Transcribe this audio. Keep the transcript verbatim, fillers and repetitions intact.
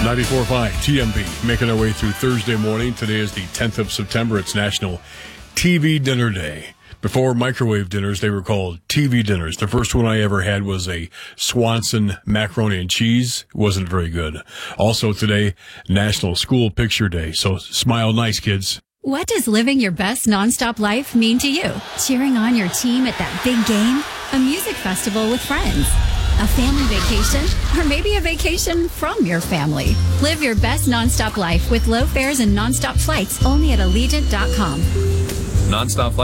ninety-four point five T M B, making our way through Thursday morning. Today is the tenth of September. It's National T V Dinner Day. Before microwave dinners, they were called T V dinners. The first one I ever had was a Swanson macaroni and cheese. It wasn't very good. Also today, National School Picture Day. So smile nice, kids. What does living your best nonstop life mean to you? Cheering on your team at that big game? A music festival with friends? A family vacation? Or maybe a vacation from your family? Live your best nonstop life with low fares and nonstop flights only at Allegiant dot com. Nonstop